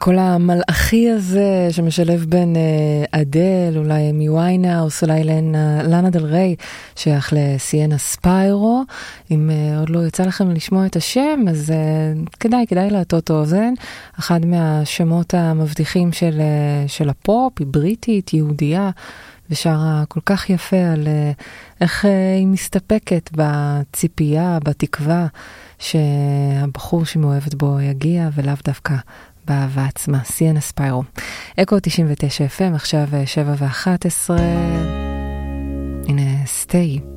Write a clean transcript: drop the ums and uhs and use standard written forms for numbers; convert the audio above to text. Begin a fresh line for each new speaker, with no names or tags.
הקול המלאכי הזה שמשלב בין אדל, אולי אמי ויינהאוס, אולי לאנה דל ריי, שייך לסיאנה ספיירו. אם עוד לא יצא לכם לשמוע את השם, אז כדאי להטות אוזן. אחד מהשמות המבטיחים של הפופ, היא בריטית, יהודייה, ושרה כל כך יפה על איך היא מסתפקת בציפייה, בתקווה, שהבחור שמאוהבת בו יגיע, ולאו דווקא באהבה עצמה. סיאנה ספיירו. אקו 99 FM, עכשיו 7:11. הנה, סטי.